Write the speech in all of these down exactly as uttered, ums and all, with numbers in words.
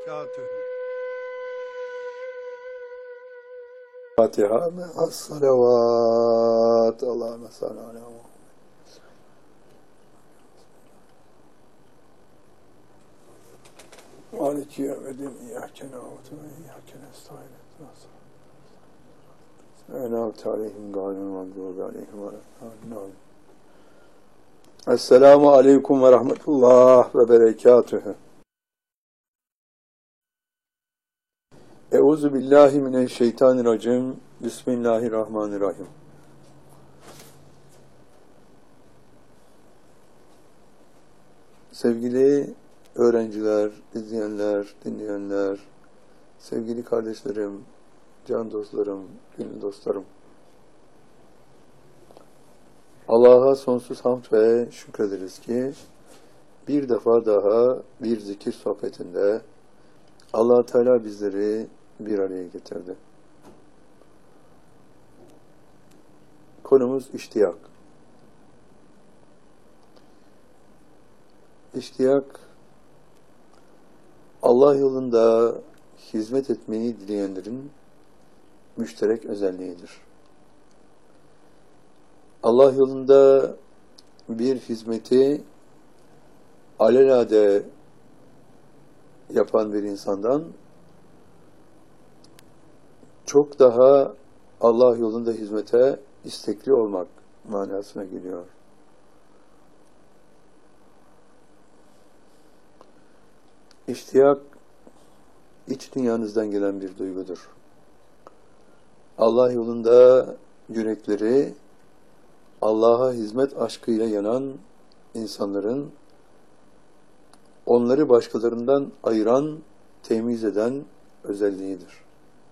وبركاته. Fatiha ve as-salavat. Allahümme salli ala Muhammed. Maliki yevmiddin. İyyâke na'budu ve iyyâke nestaîn. En'amte aleyhim gâyril mağdûbi aleyhim ve lâddâllîn. Esselamu aleyküm ve rahmetullah ve berekatühü. Euzu billahi mineşşeytanirracim. Bismillahirrahmanirrahim. Sevgili öğrenciler, izleyenler, dinleyenler, sevgili kardeşlerim, can dostlarım, gönül dostlarım. Allah'a sonsuz hamd ve şükrederiz ki bir defa daha bir zikir sohbetinde Allah Teala bizleri bir araya getirdi. Konumuz iştiyak. İştiyak, Allah yolunda hizmet etmeyi dileyenlerin müşterek özelliğidir. Allah yolunda bir hizmeti alelade yapan bir insandan çok daha Allah yolunda hizmete istekli olmak manasına geliyor. İştiyak, iç dünyanızdan gelen bir duygudur. Allah yolunda yürekleri Allah'a hizmet aşkıyla yanan insanların onları başkalarından ayıran, temiz eden özelliğidir.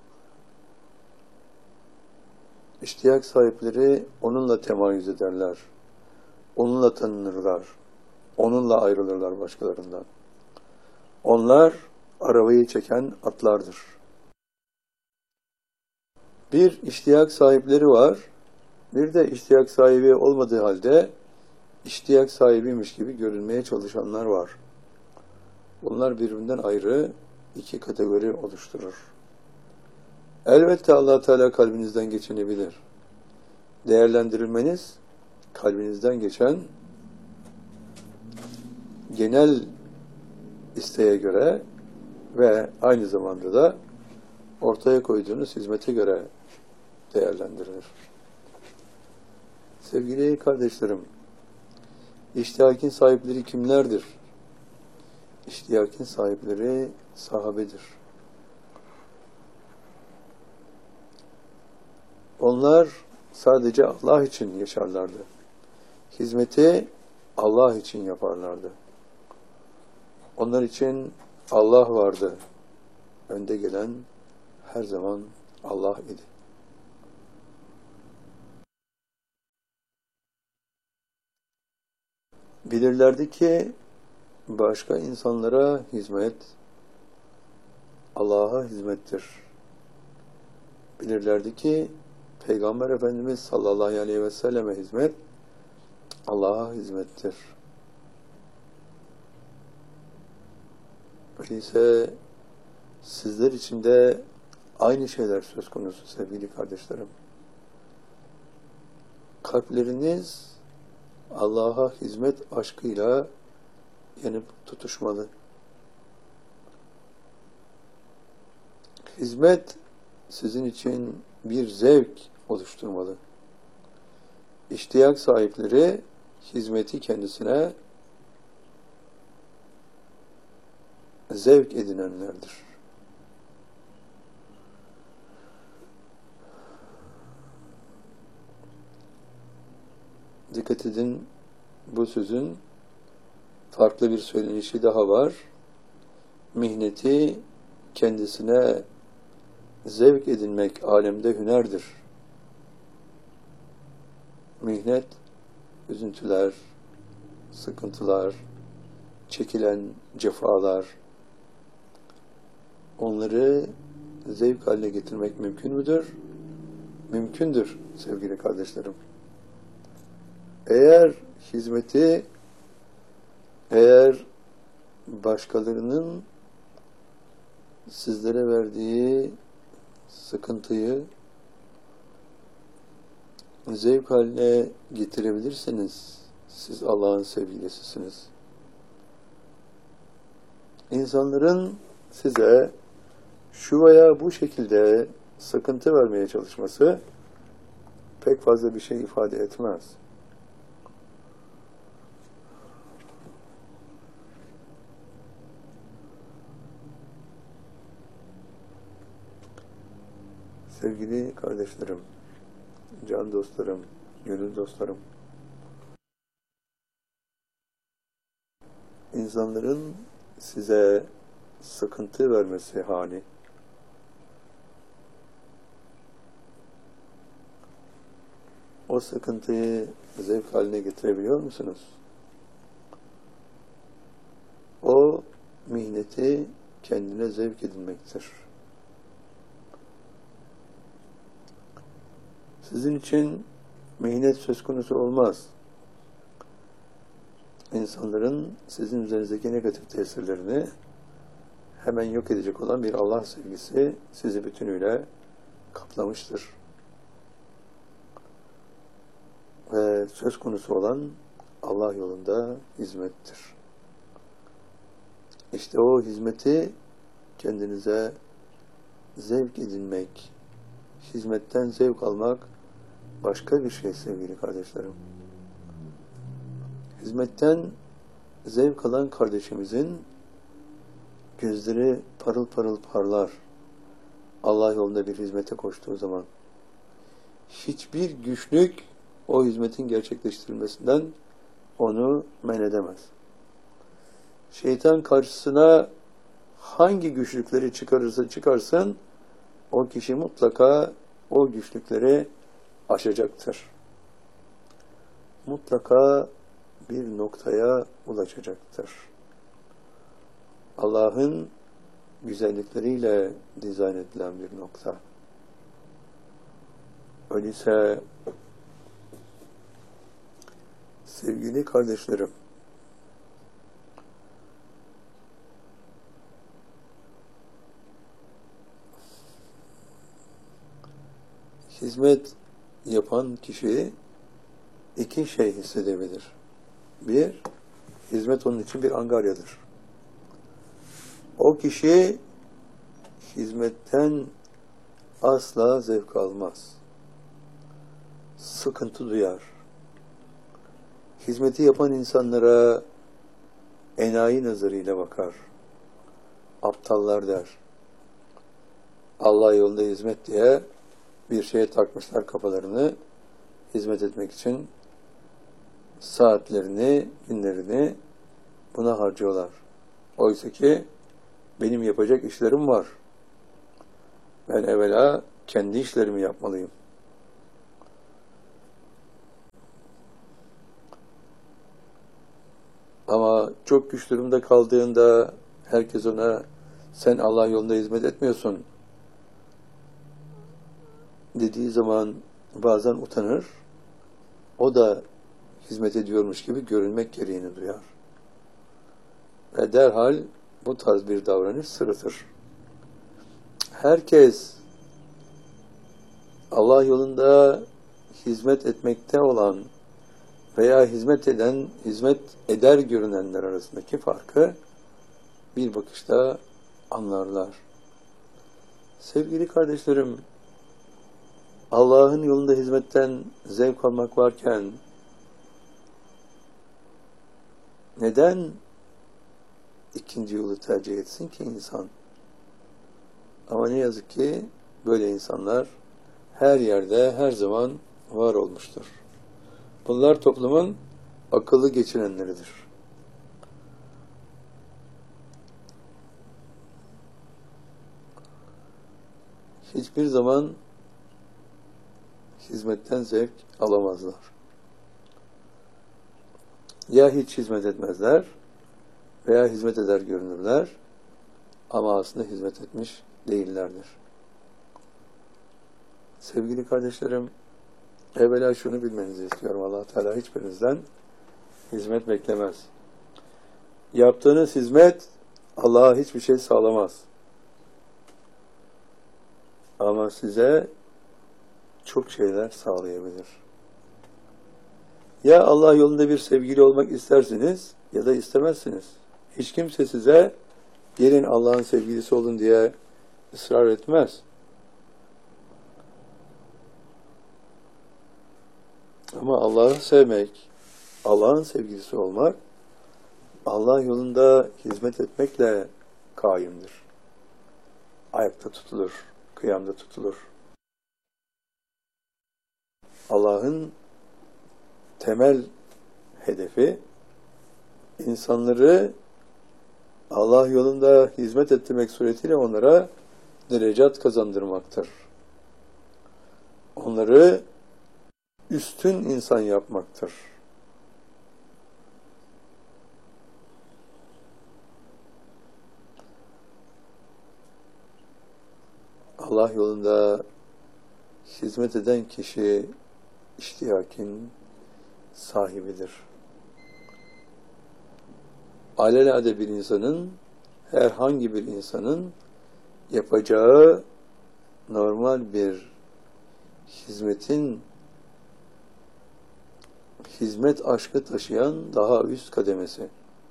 İştiyak sahipleri onunla temayüz ederler, onunla tanınırlar, onunla ayrılırlar başkalarından. Onlar arabayı çeken atlardır. Bir iştiyak sahipleri var, bir de iştiyak sahibi olmadığı halde iştiyak sahibiymiş gibi görünmeye çalışanlar var. Bunlar birbirinden ayrı iki kategori oluşturur. Elbette Allah Teala kalbinizden geçeni bilir. Değerlendirilmeniz kalbinizden geçen genel isteğe göre ve aynı zamanda da ortaya koyduğunuz hizmete göre değerlendirilir. Sevgili kardeşlerim, iştiyakin sahipleri kimlerdir? İştiyakin sahipleri sahabedir. Onlar sadece Allah için yaşarlardı. Hizmeti Allah için yaparlardı. Onlar için Allah vardı. Önde gelen her zaman Allah idi. Bilirlerdi ki başka insanlara hizmet Allah'a hizmettir. Bilirlerdi ki Peygamber Efendimiz sallallahu aleyhi ve selleme hizmet Allah'a hizmettir. Öyleyse sizler için de aynı şeyler söz konusu sevgili kardeşlerim. Kalpleriniz Allah'a hizmet aşkıyla yanıp tutuşmalı. Hizmet sizin için bir zevk oluşturmalı. İştiyak sahipleri hizmeti kendisine zevk edinenlerdir. Dikkat edin, bu sözün farklı bir söylenişi daha var. Mihneti kendisine zevk edinmek alemde hünerdir. Mihnet, üzüntüler, sıkıntılar, çekilen cefalar, onları zevk haline getirmek mümkün müdür? Mümkündür sevgili kardeşlerim. Eğer hizmeti, eğer başkalarının sizlere verdiği sıkıntıyı zevk haline getirebilirsiniz. Siz Allah'ın sevgilisisiniz. İnsanların size şu veya bu şekilde sıkıntı vermeye çalışması pek fazla bir şey ifade etmez. Sevgili kardeşlerim, can dostlarım, gönül dostlarım, insanların size sıkıntı vermesi hali, o sıkıntıyı zevk haline getirebiliyor musunuz? O mihneti kendine zevk edinmektir. Sizin için mihnet söz konusu olmaz. İnsanların sizin üzerinizdeki negatif tesirlerini hemen yok edecek olan bir Allah sevgisi sizi bütünüyle kaplamıştır. Ve söz konusu olan Allah yolunda hizmettir. İşte o hizmeti kendinize zevk edinmek, hizmetten zevk almak başka bir şey sevgili kardeşlerim. Hizmetten zevk alan kardeşimizin gözleri parıl parıl parlar. Allah yolunda bir hizmete koştuğu zaman hiçbir güçlük o hizmetin gerçekleştirilmesinden onu men edemez. Şeytan karşısına hangi güçlükleri çıkarırsa çıkarsın, o kişi mutlaka o güçlükleri aşacaktır. Mutlaka bir noktaya ulaşacaktır. Allah'ın güzellikleriyle dizayn edilen bir nokta. Öyleyse sevgili kardeşlerim, hizmet yapan kişi iki şey hissedebilir. Bir, hizmet onun için bir angaryadır. O kişi hizmetten asla zevk almaz. Sıkıntı duyar. Hizmeti yapan insanlara enayi nazarıyla bakar. Aptallar der. Allah yolunda hizmet diye bir şeye takmışlar kafalarını, hizmet etmek için saatlerini, günlerini buna harcıyorlar. Oysa ki benim yapacak işlerim var. Ben evvela kendi işlerimi yapmalıyım. Ama çok güç durumda kaldığında herkes ona sen Allah yolunda hizmet etmiyorsun dediği zaman bazen utanır. O da hizmet ediyormuş gibi görünmek gereğini duyar. Ve derhal bu tarz bir davranış sırıtır. Herkes Allah yolunda hizmet etmekte olan veya hizmet eden, hizmet eder görünenler arasındaki farkı bir bakışta anlarlar. Sevgili kardeşlerim, Allah'ın yolunda hizmetten zevk almak varken neden ikinci yolu tercih etsin ki insan? Ama ne yazık ki böyle insanlar her yerde, her zaman var olmuştur. Bunlar toplumun akıllı geçinenleridir. Hiçbir zaman hizmetten zevk alamazlar. Ya hiç hizmet etmezler veya hizmet eder görünürler ama aslında hizmet etmiş değillerdir. Sevgili kardeşlerim, evvela şunu bilmenizi istiyorum. Allah Teala hiçbirinizden hizmet beklemez. Yaptığınız hizmet Allah'a hiçbir şey sağlamaz. Ama size çok şeyler sağlayabilir. Ya Allah yolunda bir sevgili olmak istersiniz ya da istemezsiniz. Hiç kimse size gelin Allah'ın sevgilisi olun diye ısrar etmez. Ama Allah'ı sevmek, Allah'ın sevgilisi olmak, Allah yolunda hizmet etmekle kaimdir. Ayakta tutulur, kıyamda tutulur. Allah'ın temel hedefi, insanları Allah yolunda hizmet ettirmek suretiyle onlara derecat kazandırmaktır. Onları üstün insan yapmaktır. Allah yolunda hizmet eden kişi iştiyakin sahibidir. Alelade bir insanın, herhangi bir insanın yapacağı normal bir hizmetin hizmet aşkı taşıyan daha üst kademesi.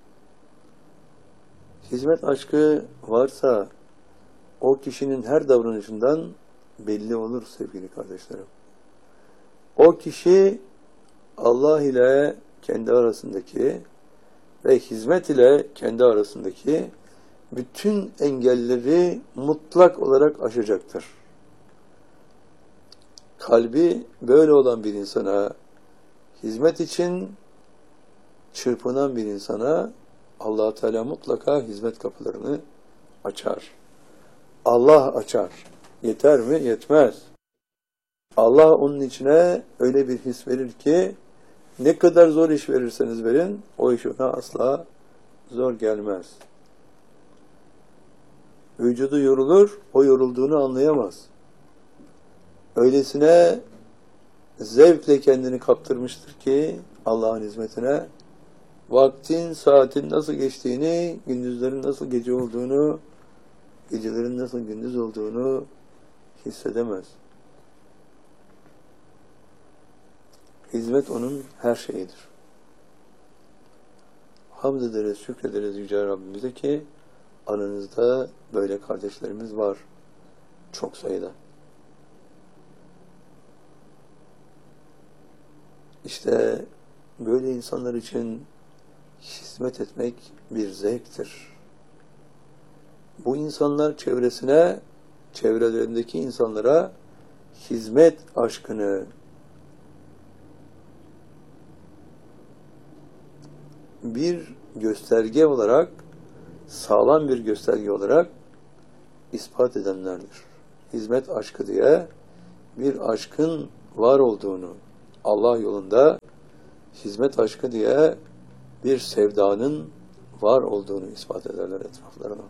Hizmet aşkı varsa o kişinin her davranışından belli olur sevgili kardeşlerim. O kişi Allah ile kendi arasındaki ve hizmet ile kendi arasındaki bütün engelleri mutlak olarak aşacaktır. Kalbi böyle olan bir insana, hizmet için çırpınan bir insana Allah Teala mutlaka hizmet kapılarını açar. Allah açar. Yeter mi? Yetmez. Allah onun içine öyle bir his verir ki ne kadar zor iş verirseniz verin, o iş ona asla zor gelmez. Vücudu yorulur, o yorulduğunu anlayamaz. Öylesine zevkle kendini kaptırmıştır ki Allah'ın hizmetine, vaktin, saatin nasıl geçtiğini, gündüzlerin nasıl gece olduğunu, gecelerin nasıl gündüz olduğunu hissedemez. Hizmet onun her şeyidir. Hamd ederiz, şükrederiz Yüce Rabbimize ki aranızda böyle kardeşlerimiz var. Çok sayıda. İşte böyle insanlar için hizmet etmek bir zevktir. Bu insanlar çevresine, çevrelerindeki insanlara hizmet aşkını bir gösterge olarak, sağlam bir gösterge olarak ispat edenlerdir. Hizmet aşkı diye bir aşkın var olduğunu, Allah yolunda hizmet aşkı diye bir sevdanın var olduğunu ispat ederler etraflarına.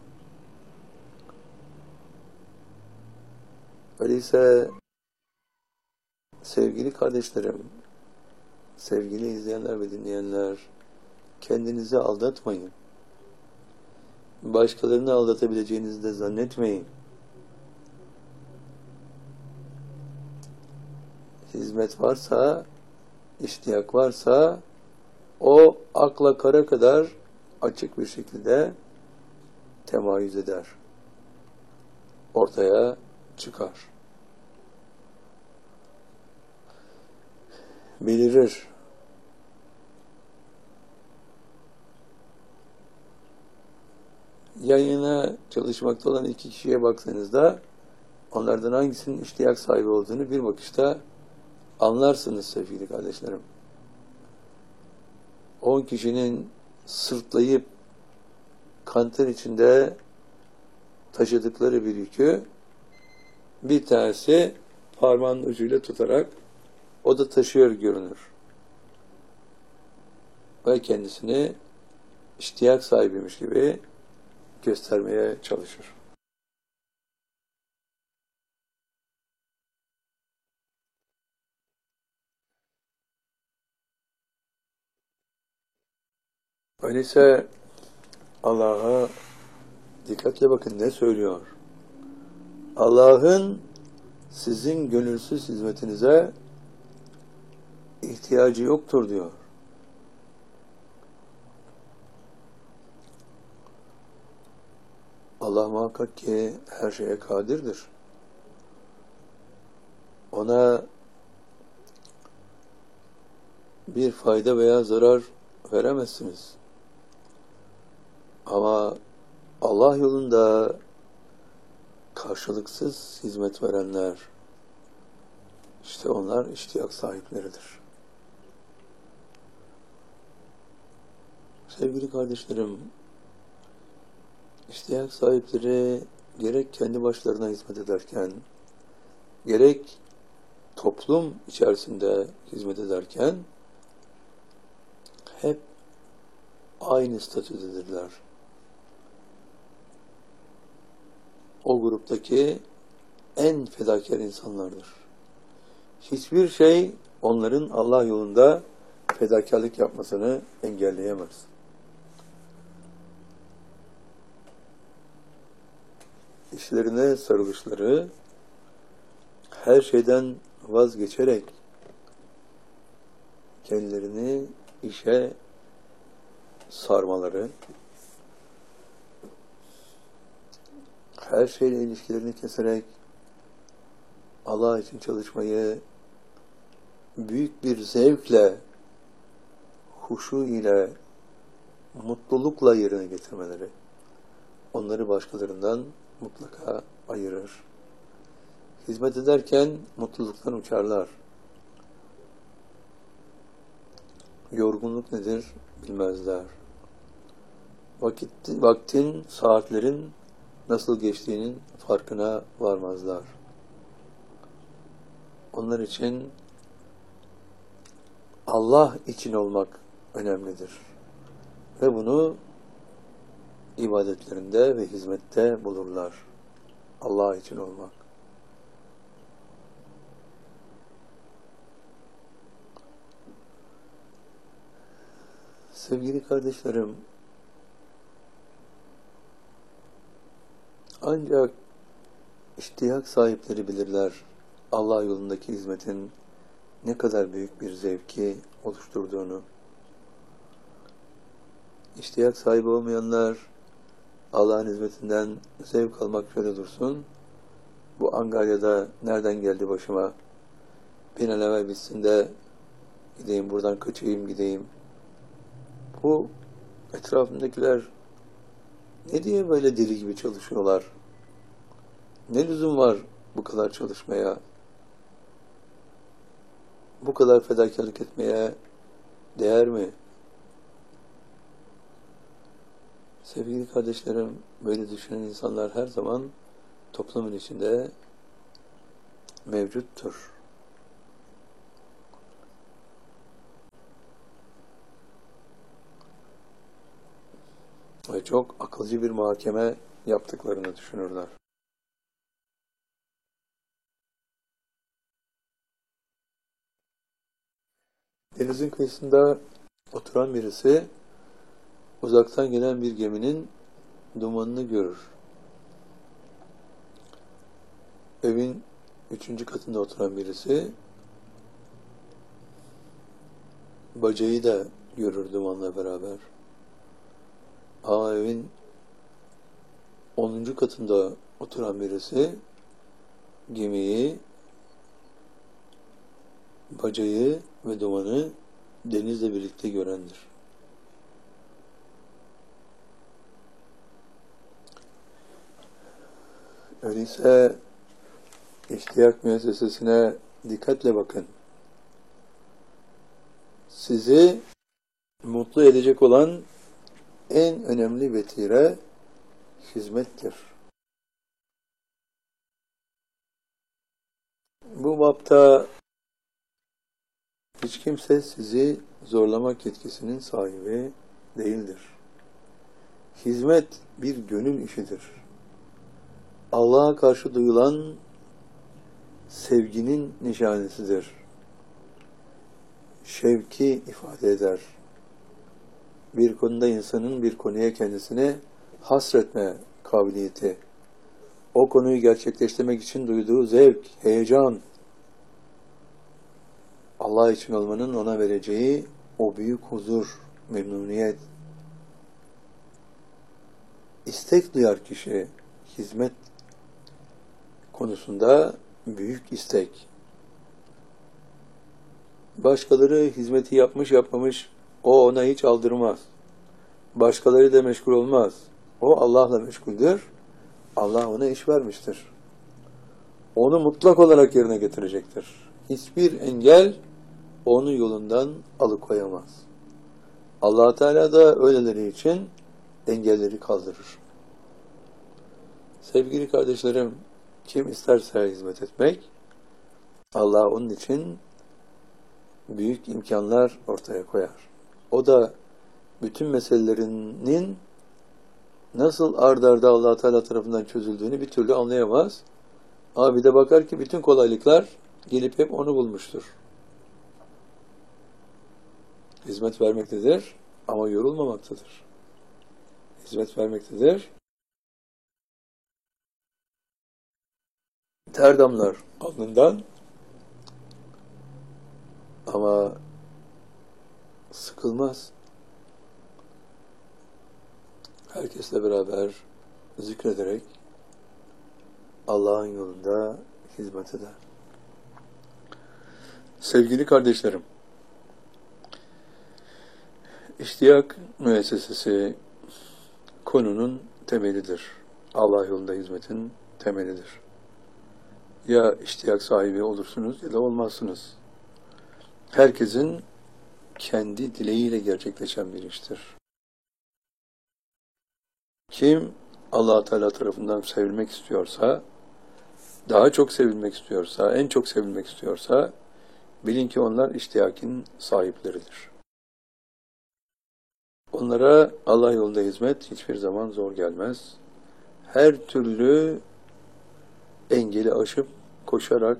Öyleyse sevgili kardeşlerim, sevgili izleyenler ve dinleyenler, kendinizi aldatmayın. Başkalarını aldatabileceğinizi de zannetmeyin. Hizmet varsa, iştiyak varsa, o akla kara kadar açık bir şekilde temayüz eder. Ortaya çıkar. Belirir. Yan yana çalışmakta olan iki kişiye baksanızda onlardan hangisinin iştiyak sahibi olduğunu bir bakışta anlarsınız sevgili kardeşlerim. On kişinin sırtlayıp kanter içinde taşıdıkları bir yükü bir tanesi parmağının ucuyla tutarak o da taşıyor görünür. Ve kendisini iştiyak sahibiymiş gibi göstermeye çalışır. Öyleyse Allah'a dikkatle bakın ne söylüyor. Allah'ın sizin gönülsüz hizmetinize ihtiyacı yoktur diyor. Allah muhakkak ki her şeye kadirdir. Ona bir fayda veya zarar veremezsiniz. Ama Allah yolunda karşılıksız hizmet verenler, işte onlar iştiyak sahipleridir. Sevgili kardeşlerim, iştiyak sahipleri gerek kendi başlarına hizmet ederken, gerek toplum içerisinde hizmet ederken hep aynı statüdedirler. O gruptaki en fedakar insanlardır. Hiçbir şey onların Allah yolunda fedakarlık yapmasını engelleyemez. İşlerine sarılışları, her şeyden vazgeçerek kendilerini işe sarmaları, her şeyle ilişkilerini keserek Allah için çalışmayı büyük bir zevkle, huşu ile, mutlulukla yerine getirmeleri onları başkalarından mutlaka ayırır. Hizmet ederken mutluluktan uçarlar. Yorgunluk nedir bilmezler. Vakit, vaktin, saatlerin nasıl geçtiğinin farkına varmazlar. Onlar için Allah için olmak önemlidir. Ve bunu ibadetlerinde ve hizmette bulurlar. Allah için olmak. Sevgili kardeşlerim, ancak iştiyak sahipleri bilirler Allah yolundaki hizmetin ne kadar büyük bir zevki oluşturduğunu. İştiyak sahibi olmayanlar Allah'ın hizmetinden zevk almak şöyle dursun. Bu Angarya'da nereden geldi başıma? Bir an evvel bitsin de gideyim buradan kaçayım gideyim. Bu etrafındakiler ne diye böyle deli gibi çalışıyorlar? Ne lüzum var bu kadar çalışmaya? Bu kadar fedakarlık etmeye değer mi? Sevgili kardeşlerim, böyle düşünen insanlar her zaman toplumun içinde mevcuttur. Ve çok akılcı bir muhakeme yaptıklarını düşünürler. Denizin kıyısında oturan birisi uzaktan gelen bir geminin dumanını görür. Evin üçüncü katında oturan birisi bacayı da görür dumanla beraber. Ama evin onuncu katında oturan birisi gemiyi, bacayı ve dumanı denizle birlikte görendir. Öyleyse iştiyak müessesesine dikkatle bakın. Sizi mutlu edecek olan en önemli vetire hizmettir. Bu bapta hiç kimse sizi zorlamak yetkisinin sahibi değildir. Hizmet bir gönül işidir. Allah'a karşı duyulan sevginin nişanesidir. Şevki ifade eder. Bir konuda insanın bir konuya kendisini hasretme kabiliyeti, o konuyu gerçekleştirmek için duyduğu zevk, heyecan, Allah için olmanın ona vereceği o büyük huzur, memnuniyet, istek duyar kişi, hizmet konusunda büyük istek. Başkaları hizmeti yapmış yapmamış, o ona hiç aldırmaz. Başkaları da meşgul olmaz. O Allah'la meşguldür. Allah ona iş vermiştir. Onu mutlak olarak yerine getirecektir. Hiçbir engel onun yolundan alıkoyamaz. Allah Teala da öyleleri için engelleri kaldırır. Sevgili kardeşlerim, kim isterse hizmet etmek, Allah onun için büyük imkanlar ortaya koyar. O da bütün meselelerinin nasıl ard arda Allah Teala tarafından çözüldüğünü bir türlü anlayamaz. Ama bir de bakar ki bütün kolaylıklar gelip hep onu bulmuştur. Hizmet vermektedir ama yorulmamaktadır. Hizmet vermektedir. Ter damlar alnından ama sıkılmaz. Herkesle beraber zikrederek Allah'ın yolunda hizmet eder. Sevgili kardeşlerim, İştiyak müessesesi konunun temelidir. Allah yolunda hizmetin temelidir. Ya iştiyak sahibi olursunuz ya da olmazsınız. Herkesin kendi dileğiyle gerçekleşen bir iştir. Kim Allah Teala tarafından sevilmek istiyorsa, daha çok sevilmek istiyorsa, en çok sevilmek istiyorsa, bilin ki onlar iştiyakin sahipleridir. Onlara Allah yolunda hizmet hiçbir zaman zor gelmez. Her türlü engeli aşıp koşarak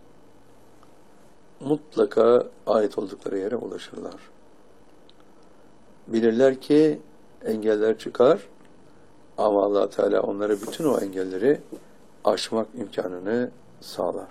mutlaka ait oldukları yere ulaşırlar. Bilirler ki engeller çıkar ama Allah Teala onlara bütün o engelleri aşmak imkanını sağlar.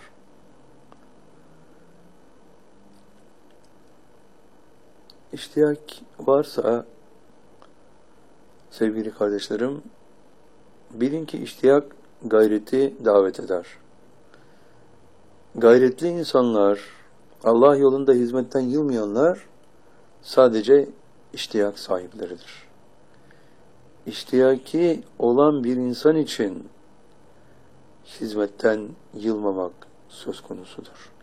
İştiyak varsa sevgili kardeşlerim, bilin ki iştiyak gayreti davet eder. Gayretli insanlar, Allah yolunda hizmetten yılmayanlar sadece iştiyak sahipleridir. İştiyaki olan bir insan için hizmetten yılmamak söz konusudur.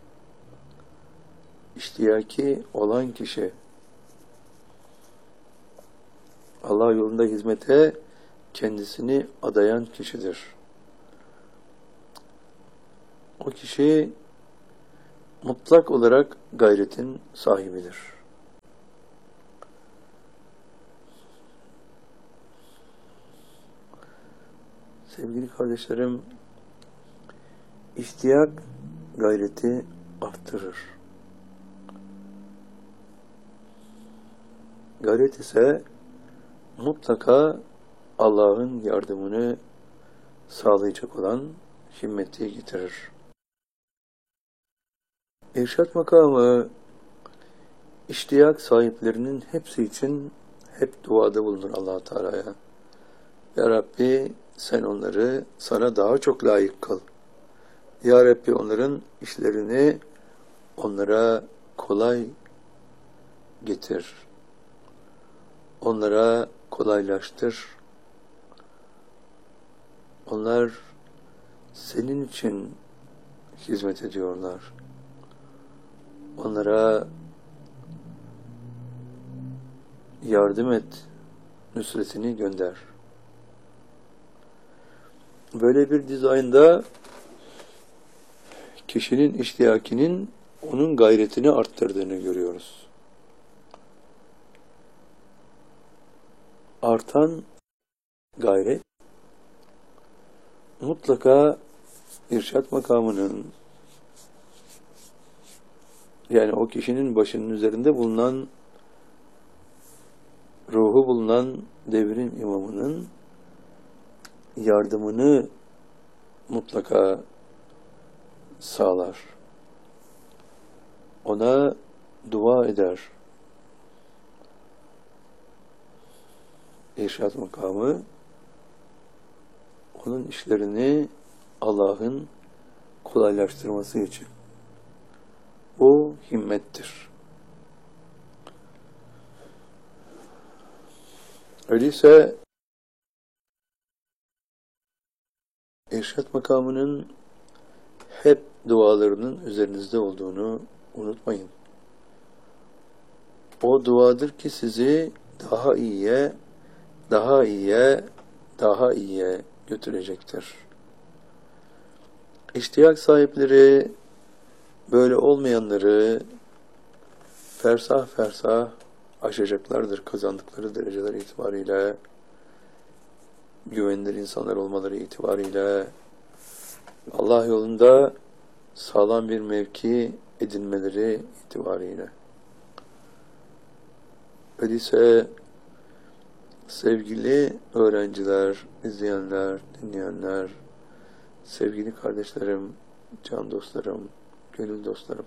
İştiyaki olan kişi Allah yolunda hizmete kendisini adayan kişidir. O kişi mutlak olarak gayretin sahibidir. Sevgili kardeşlerim, iştiyak gayreti arttırır. Gayret ise mutlaka Allah'ın yardımını sağlayacak olan himmeti getirir. İrşad makamı iştiyak sahiplerinin hepsi için hep duada bulunur Allah Teala'ya. Ya Rabbi sen onları sana daha çok layık kıl. Ya Rabbi onların işlerini onlara kolay getir. Onlara kolaylaştır. Onlar senin için hizmet ediyorlar. Onlara yardım et, nusretini gönder. Böyle bir dizaynda kişinin iştiyakinin onun gayretini arttırdığını görüyoruz. Artan gayret mutlaka irşad makamının, yani o kişinin başının üzerinde bulunan, ruhu bulunan devrin imamının yardımını mutlaka sağlar. Ona dua eder. İrşad makamı onun işlerini Allah'ın kolaylaştırması için. Bu himmettir. Öyleyse İrşad makamının hep dualarının üzerinizde olduğunu unutmayın. O duadır ki sizi daha iyiye, daha iyiye, daha iyiye götürecektir. İştiyak sahipleri böyle olmayanları fersah fersah aşacaklardır kazandıkları dereceler itibariyle, güvenilir insanlar olmaları itibariyle, Allah yolunda sağlam bir mevki edinmeleri itibariyle. Öyleyse sevgili öğrenciler, izleyenler, dinleyenler, sevgili kardeşlerim, can dostlarım, gönül dostlarım,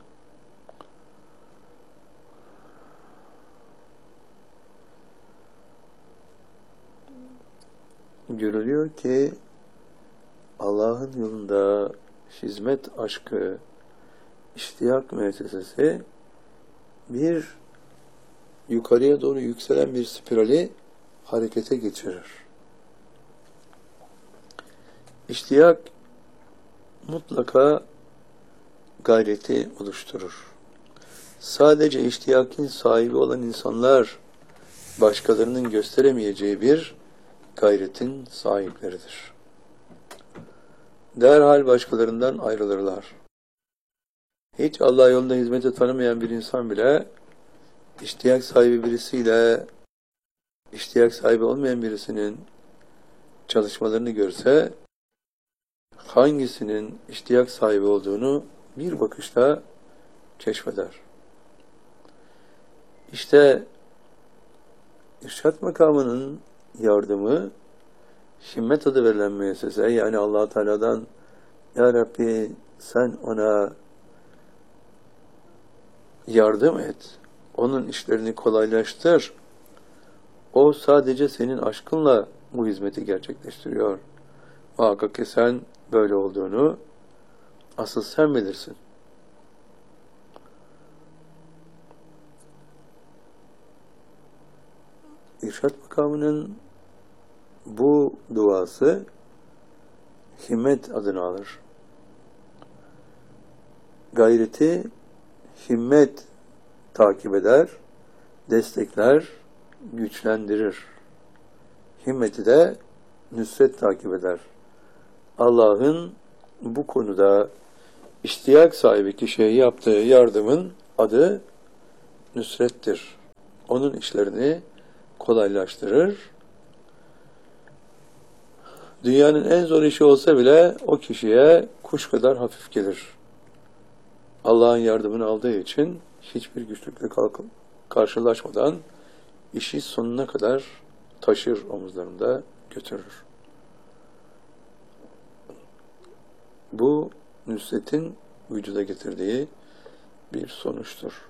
görülüyor ki Allah'ın yolunda hizmet aşkı, iştiyak müessesesi bir yukarıya doğru yükselen bir spirali harekete geçirir. İştiyak mutlaka gayreti oluşturur. Sadece iştiyakin sahibi olan insanlar başkalarının gösteremeyeceği bir gayretin sahipleridir. Derhal başkalarından ayrılırlar. Hiç Allah yolunda hizmeti tanımayan bir insan bile iştiyak sahibi birisiyle iştiyak sahibi olmayan birisinin çalışmalarını görse hangisinin iştiyak sahibi olduğunu bir bakışta keşfeder. İşte İrşad makamının yardımı himmet adı verilen müessese, yani Allah Teala'dan Ya Rabbi sen ona yardım et, onun işlerini kolaylaştır. O sadece senin aşkınla bu hizmeti gerçekleştiriyor. Muhakkak ki sen böyle olduğunu asıl sen bilirsin. İrşad makamının bu duası himmet adını alır. Gayreti himmet takip eder, destekler, güçlendirir. Himmeti de nüsret takip eder. Allah'ın bu konuda iştiyak sahibi kişiye yaptığı yardımın adı nüsrettir. Onun işlerini kolaylaştırır. Dünyanın en zor işi olsa bile o kişiye kuş kadar hafif gelir. Allah'ın yardımını aldığı için hiçbir güçlükle kalkıp karşılaşmadan işi sonuna kadar taşır, omuzlarında götürür. Bu nüsretin vücuda getirdiği bir sonuçtur.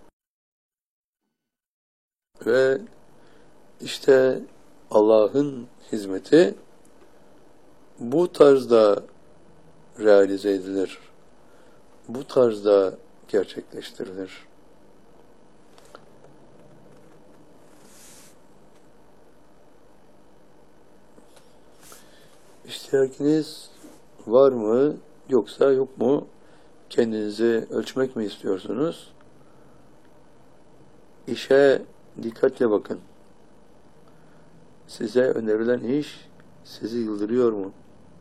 Ve işte Allah'ın hizmeti bu tarzda realize edilir. Bu tarzda gerçekleştirilir. İhtiyacınız var mı, yoksa yok mu? Kendinizi ölçmek mi istiyorsunuz? İşe dikkatle bakın. Size önerilen iş sizi yıldırıyor mu?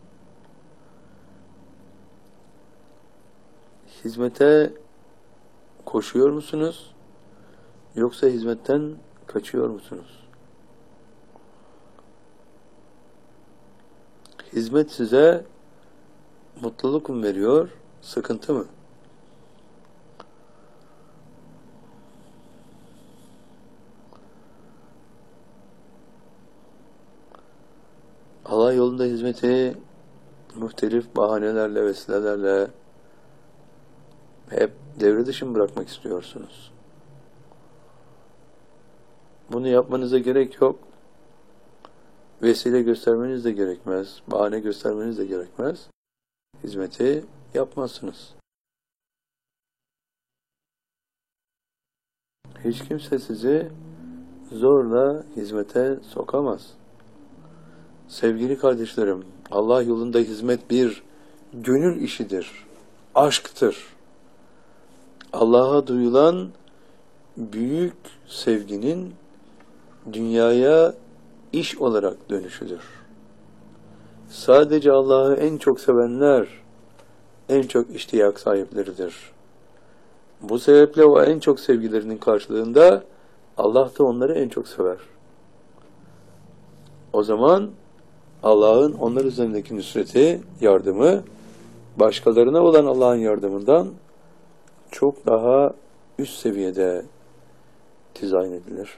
Hizmete koşuyor musunuz? Yoksa hizmetten kaçıyor musunuz? Hizmet size mutluluk mu veriyor, sıkıntı mı? Allah yolunda hizmeti muhtelif bahanelerle, vesilelerle hep devre dışı mı bırakmak istiyorsunuz? Bunu yapmanıza gerek yok. Vesile göstermeniz de gerekmez. Bahane göstermeniz de gerekmez. Hizmeti yapmazsınız. Hiç kimse sizi zorla hizmete sokamaz. Sevgili kardeşlerim, Allah yolunda hizmet bir gönül işidir, aşktır. Allah'a duyulan büyük sevginin dünyaya iş olarak dönüşüdür. Sadece Allah'ı en çok sevenler en çok iştiyak sahipleridir. Bu sebeple o en çok sevgilerinin karşılığında Allah da onları en çok sever. O zaman Allah'ın onlar üzerindeki nusreti, yardımı, başkalarına olan Allah'ın yardımından çok daha üst seviyede dizayn edilir.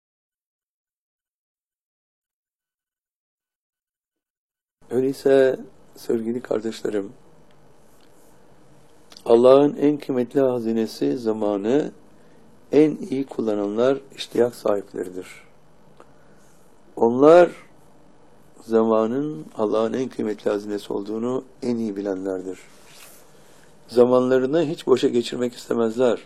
Öyleyse sevgili kardeşlerim, Allah'ın en kıymetli hazinesi zamanı en iyi kullananlar iştiyak sahipleridir. Onlar zamanın Allah'ın en kıymetli hazinesi olduğunu en iyi bilenlerdir. Zamanlarını hiç boşa geçirmek istemezler.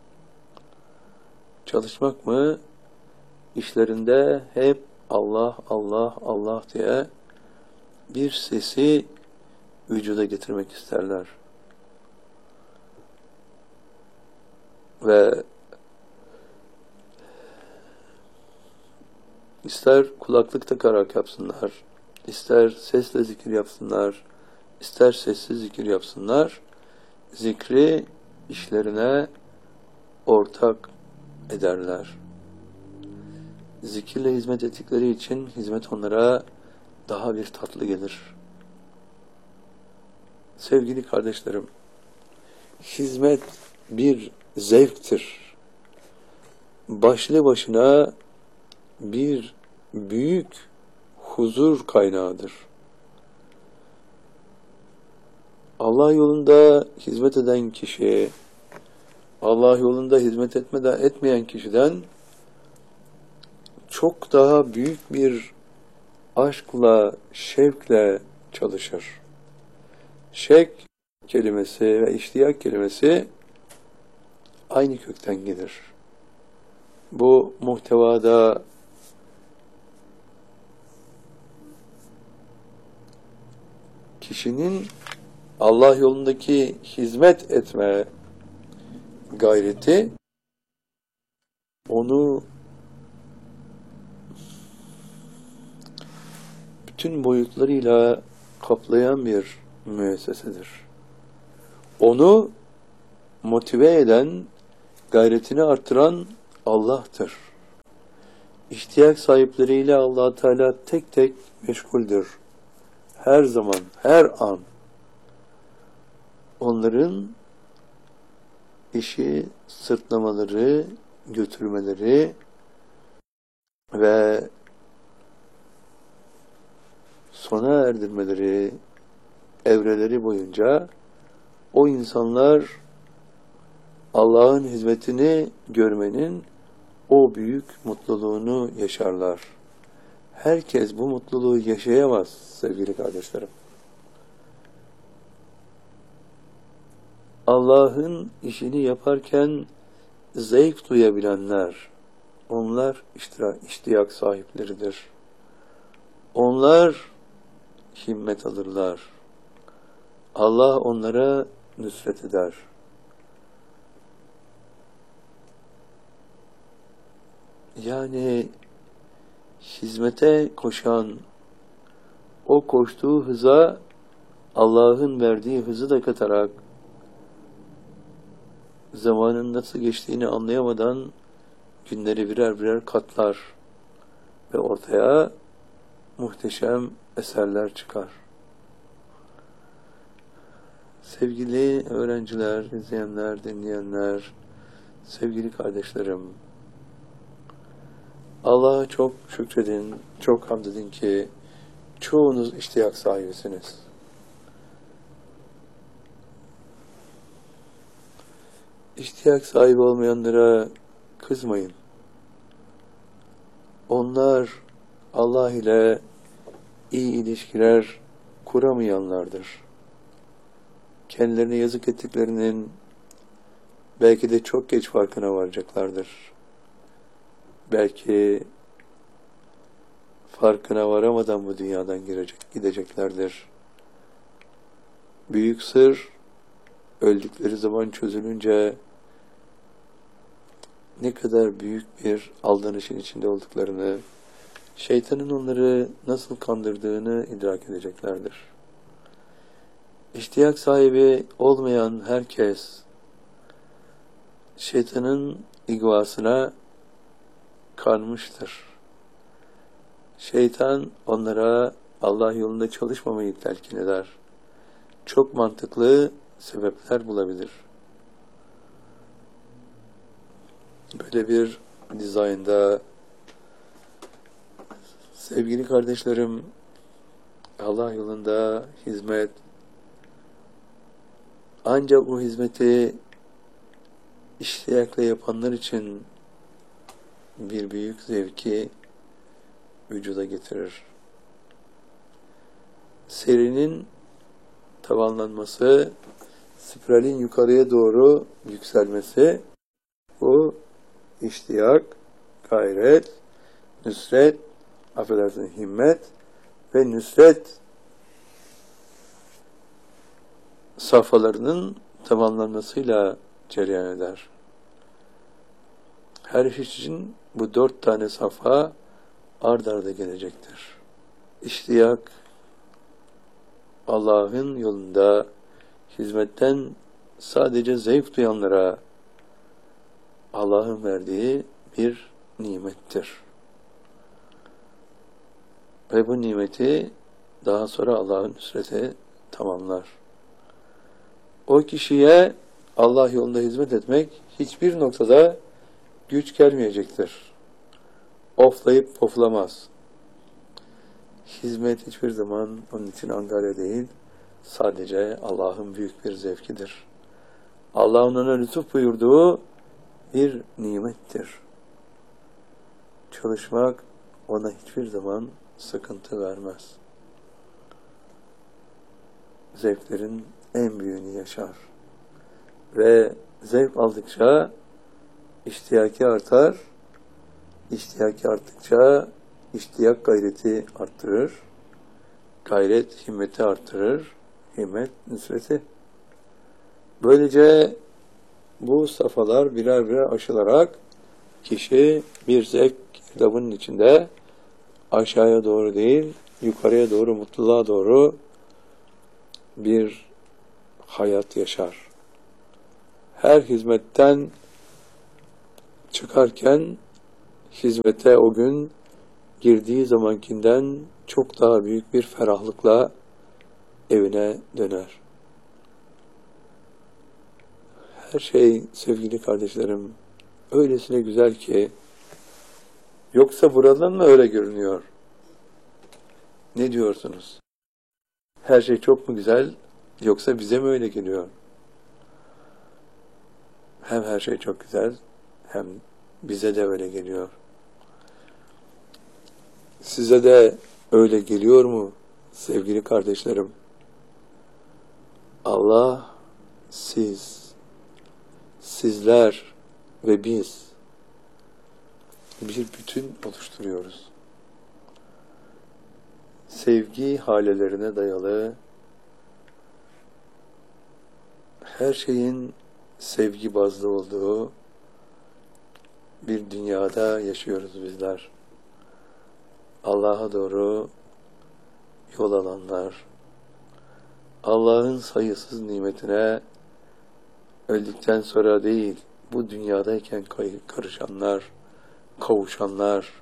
Çalışmak mı? İşlerinde hep Allah, Allah, Allah diye bir sesi vücuda getirmek isterler. Ve ister kulaklık takarak yapsınlar, ister sesle zikir yapsınlar, ister sessiz zikir yapsınlar, zikri işlerine ortak ederler. Zikirle hizmet ettikleri için hizmet onlara daha bir tatlı gelir. Sevgili kardeşlerim, hizmet bir zevktir. Başlı başına bir büyük huzur kaynağıdır. Allah yolunda hizmet eden kişi, Allah yolunda hizmet etmeden etmeyen kişiden çok daha büyük bir aşkla, şevkle çalışır. Şevk kelimesi ve iştiyak kelimesi aynı kökten gelir. Bu muhtevada kişinin Allah yolundaki hizmet etme gayreti onu bütün boyutlarıyla kaplayan bir müessesedir. Onu motive eden, gayretini artıran Allah'tır. İhtiyaç sahipleriyle Allah Teala tek tek meşguldür. Her zaman, her an. Onların işi sırtlamaları, götürmeleri ve sona erdirmeleri evreleri boyunca o insanlar Allah'ın hizmetini görmenin o büyük mutluluğunu yaşarlar. Herkes bu mutluluğu yaşayamaz sevgili kardeşlerim. Allah'ın işini yaparken zevk duyabilenler, onlar iştira, iştiyak sahipleridir. Onlar himmet alırlar. Allah onlara nusret eder. Yani hizmete koşan, o koştuğu hıza Allah'ın verdiği hızı da katarak zamanın nasıl geçtiğini anlayamadan günleri birer birer katlar ve ortaya muhteşem eserler çıkar. Sevgili öğrenciler, izleyenler, dinleyenler, sevgili kardeşlerim, Allah'a çok şükredin, çok hamd edin ki çoğunuz iştiyak sahibisiniz. İştiyak sahibi olmayanlara kızmayın. Onlar Allah ile iyi ilişkiler kuramayanlardır. Kendilerine yazık ettiklerinin belki de çok geç farkına varacaklardır. Belki farkına varamadan bu dünyadan girecek, gideceklerdir. Büyük sır, öldükleri zaman çözülünce ne kadar büyük bir aldanışın içinde olduklarını, şeytanın onları nasıl kandırdığını idrak edeceklerdir. İştiyak sahibi olmayan herkes, şeytanın igvasına kanmıştır. Şeytan onlara Allah yolunda çalışmamayı telkin eder. Çok mantıklı sebepler bulabilir. Böyle bir dizaynda sevgili kardeşlerim, Allah yolunda hizmet, ancak o hizmeti iştiyakla yapanlar için bir büyük zevki vücuda getirir. Serinin tavanlanması, spiralin yukarıya doğru yükselmesi, bu iştiyak, gayret, nüsret, affedersin himmet ve nüsret safhalarının tamamlanmasıyla cereyan eder. Her iş için bu dört tane safha ard arda gelecektir. İştiyak, Allah'ın yolunda hizmetten sadece zevk duyanlara Allah'ın verdiği bir nimettir. Ve bu nimeti daha sonra Allah'ın nüsreti tamamlar. O kişiye Allah yolunda hizmet etmek hiçbir noktada güç gelmeyecektir. Oflayıp poflamaz. Hizmet hiçbir zaman onun için angarya değil, sadece Allah'ın büyük bir zevkidir. Allah'ın ona lütuf buyurduğu bir nimettir. Çalışmak ona hiçbir zaman sıkıntı vermez. Zevklerin en büyüğünü yaşar. Ve zevk aldıkça iştiyaki artar, iştiyaki arttıkça iştiyak gayreti arttırır, gayret himmeti arttırır, himmet nüsreti. Böylece bu safhalar birer birer aşılarak kişi bir zevk girdabının içinde aşağıya doğru değil, yukarıya doğru, mutluluğa doğru bir hayat yaşar. Her hizmetten çıkarken hizmete o gün girdiği zamankinden çok daha büyük bir ferahlıkla evine döner. Her şey sevgili kardeşlerim öylesine güzel ki, yoksa buradan mı öyle görünüyor? Ne diyorsunuz? Her şey çok mu güzel, yoksa bize mi öyle geliyor? Hem her şey çok güzel, hem bize de öyle geliyor. Size de öyle geliyor mu sevgili kardeşlerim? Allah, siz, sizler ve biz bir bütün oluşturuyoruz. Sevgi halelerine dayalı, her şeyin sevgi bazlı olduğu bir dünyada yaşıyoruz bizler. Allah'a doğru yol alanlar, Allah'ın sayısız nimetine öldükten sonra değil, bu dünyadayken karışanlar, kavuşanlar,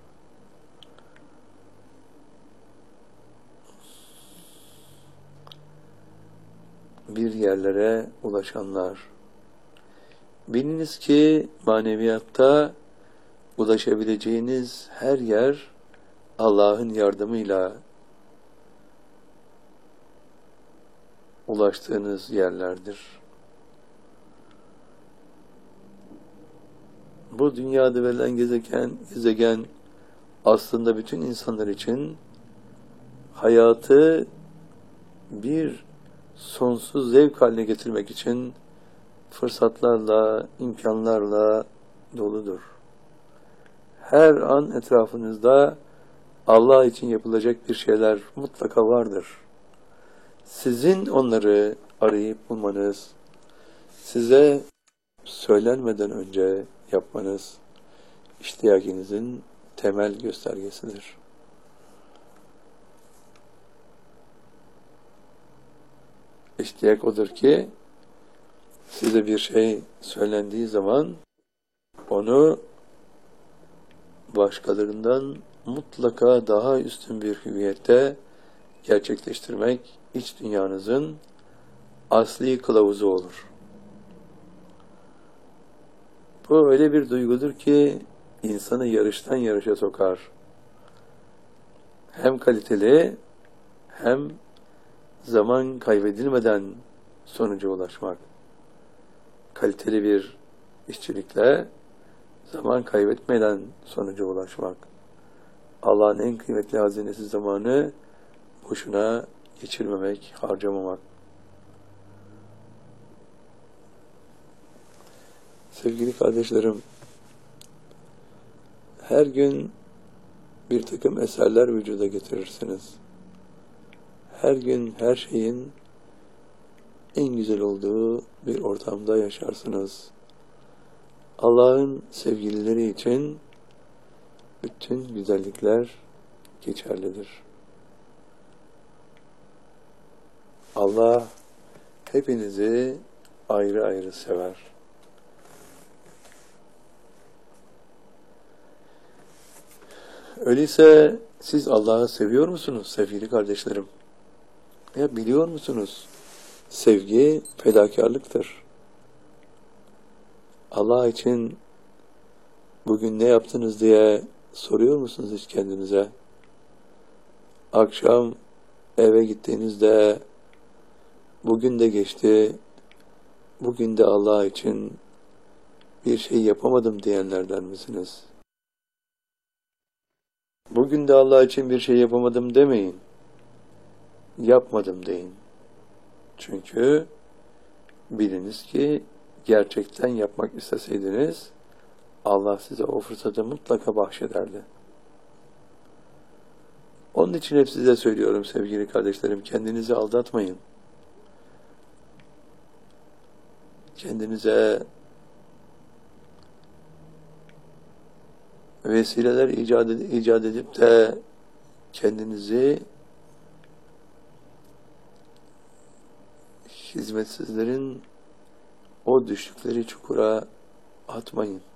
bir yerlere ulaşanlar. Biliniz ki maneviyatta ulaşabileceğiniz her yer Allah'ın yardımıyla ulaştığınız yerlerdir. Bu dünyada verilen gezegen, gezegen aslında bütün insanlar için hayatı bir sonsuz zevk haline getirmek için fırsatlarla, imkanlarla doludur. Her an etrafınızda Allah için yapılacak bir şeyler mutlaka vardır. Sizin onları arayıp bulmanız, size söylenmeden önce yapmanız iştiyakinizin temel göstergesidir. İştiyak odur ki size bir şey söylendiği zaman onu başkalarından mutlaka daha üstün bir hüviyette gerçekleştirmek iç dünyanızın asli kılavuzu olur. Bu öyle bir duygudur ki insanı yarıştan yarışa sokar. Hem kaliteli hem zaman kaybedilmeden sonuca ulaşmak. Kaliteli bir işçilikle zaman kaybetmeden sonuca ulaşmak. Allah'ın en kıymetli hazinesi zamanı boşuna geçirmemek, harcamamak. Sevgili kardeşlerim, her gün bir takım eserler vücuda getirirsiniz. Her gün her şeyin en güzel olduğu bir ortamda yaşarsınız. Allah'ın sevgilileri için bütün güzellikler geçerlidir. Allah hepinizi ayrı ayrı sever. Öyleyse siz Allah'ı seviyor musunuz sevgili kardeşlerim? Ya biliyor musunuz? Sevgi fedakarlıktır. Allah için bugün ne yaptınız diye soruyor musunuz hiç kendinize? Akşam eve gittiğinizde bugün de geçti, bugün de Allah için bir şey yapamadım diyenlerden misiniz? Bugün de Allah için bir şey yapamadım demeyin. Yapmadım deyin. Çünkü biliniz ki gerçekten yapmak isteseydiniz Allah size o fırsatı mutlaka bahşederdi. Onun için hep size söylüyorum sevgili kardeşlerim, kendinizi aldatmayın. Kendinize vesileler icat edip, icat edip de kendinizi hizmetsizlerin o düştükleri çukura atmayın.